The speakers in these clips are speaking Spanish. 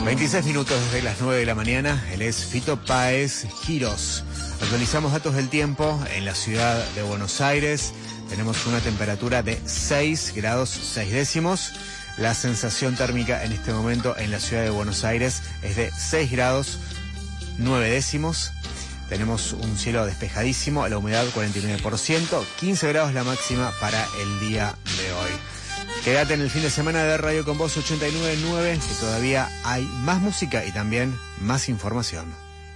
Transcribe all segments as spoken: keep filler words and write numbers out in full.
veintiséis minutos desde las nueve de la mañana, él es Fito Páez Giros. Actualizamos datos del tiempo en la ciudad de Buenos Aires. Tenemos una temperatura de seis grados seis décimos. La sensación térmica en este momento en la ciudad de Buenos Aires es de seis grados nueve décimos. Tenemos un cielo despejadísimo, la humedad cuarenta y nueve por ciento, quince grados la máxima para el día de hoy. Quédate en el fin de semana de Radio Con Vos ochenta y nueve punto nueve, que todavía hay más música y también más información.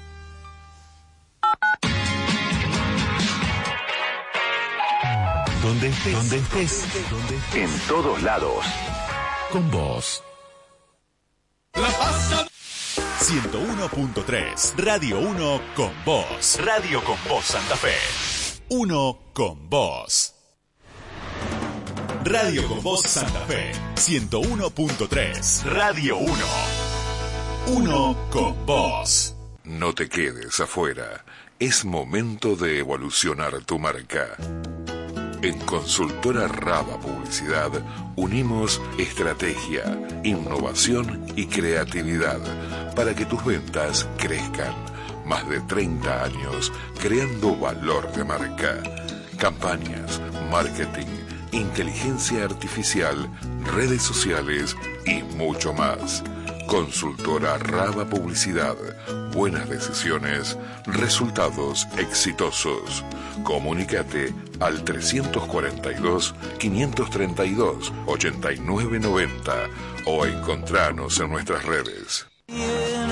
Donde estés, donde estés, donde estés. En todos lados. Con vos. La pasa. ciento uno punto tres, Radio uno con vos. Radio con vos Santa Fe. Uno con vos. Radio con vos Santa Fe. ciento uno punto tres, Radio uno. Uno con vos. No te quedes afuera. Es momento de evolucionar tu marca. En Consultora Raba Publicidad unimos estrategia, innovación y creatividad para que tus ventas crezcan. Más de treinta años creando valor de marca. Campañas, marketing, inteligencia artificial, redes sociales y mucho más. Consultora Raba Publicidad. Buenas decisiones, resultados exitosos. Comunícate al trescientos cuarenta y dos, quinientos treinta y dos, ochenta y nueve noventa o encontranos en nuestras redes.